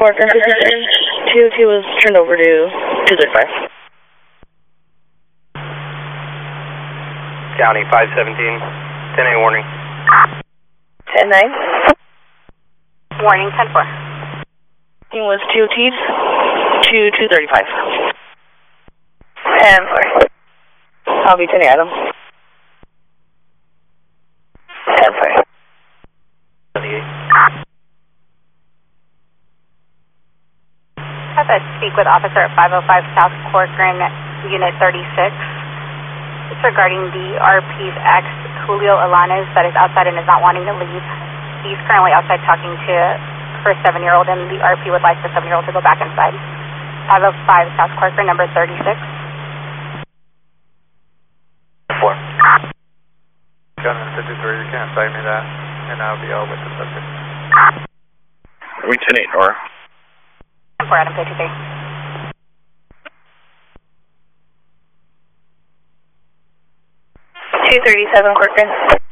Corcoran, 202 was turned over to 235. County 517, 10-8 warning. 10-9. Warning, 10-4. Was 2T to 235. 10-4. I'll be 10 Adam. 10-4. 78. Have a speak with officer at 505 South Corcoran, Unit 36. It's regarding the RP's ex, Julio Alanes, that is outside and is not wanting to leave. He's currently outside talking to her 7-year-old, and the RP would like the 7-year-old to go back inside. 505 South Corcoran, number 36. 4. Gunman 53, you can assign me that, and I'll be all with the subject. We 10-8, Nora. 10-4, Adam 53. 237 Corcoran.